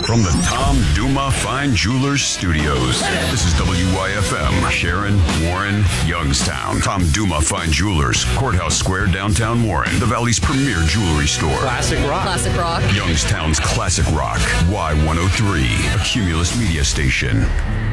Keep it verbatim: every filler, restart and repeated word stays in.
From the Tom Duma Fine Jewelers Studios, this is W Y F M, Sharon, Warren, Youngstown. Tom Duma Fine Jewelers, Courthouse Square, downtown Warren, the Valley's premier jewelry store. Classic rock. Classic rock. Youngstown's Classic Rock, Y one oh three, a Cumulus media station.